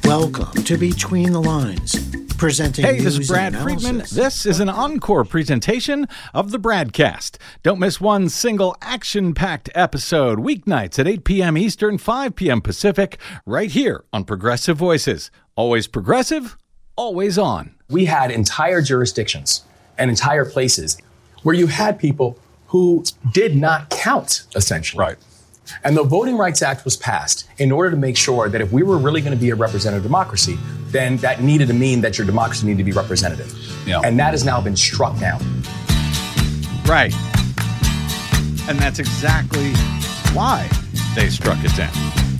Welcome to Between the Lines, presenting Hey, this is news Brad and Friedman. analysis. This is an encore presentation of the Bradcast. Don't miss one single action-packed episode, weeknights at 8 p.m. Eastern, 5 p.m. Pacific, right here on Progressive Voices. Always progressive, always on. We had entire jurisdictions and entire places where you had people who did not count, essentially. Right. And the Voting Rights Act was passed in order to make sure that if we were really going to be a representative democracy, then that needed to mean that your democracy needed to be representative. Yeah. And that has now been struck down. Right. And that's exactly why they struck it down.